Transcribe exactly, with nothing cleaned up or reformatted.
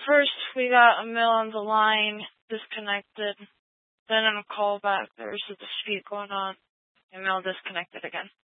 First, we got Emil on the line, disconnected. Then on a call back, there's a dispute going on. Emil disconnected again.